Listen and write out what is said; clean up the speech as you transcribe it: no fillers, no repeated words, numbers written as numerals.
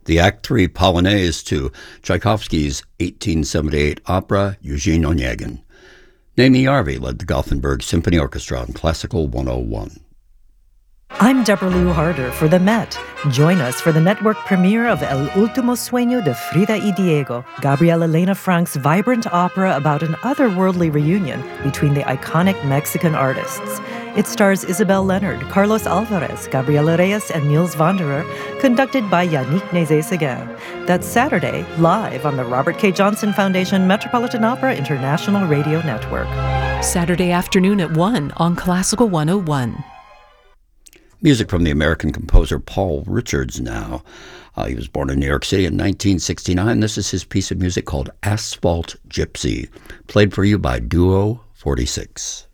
the Act 3 Polonaise to Tchaikovsky's 1878 opera Eugene Onegin. Naomi Yarvi led the Gothenburg Symphony Orchestra on Classical 101. I'm Deborah Lou Harder for The Met. Join us for the network premiere of El Último Sueño de Frida y Diego, Gabriel Elena Frank's vibrant opera about an otherworldly reunion between the iconic Mexican artists. It stars Isabel Leonard, Carlos Alvarez, Gabriela Reyes, and Niels Wanderer, conducted by Yannick Nézet-Séguin. That's Saturday, live on the Robert K. Johnson Foundation Metropolitan Opera International Radio Network. Saturday afternoon at 1 on Classical 101. Music from the American composer Paul Richards now. He was born in New York City in 1969. This is his piece of music called Asphalt Gypsy, played for you by Duo 46.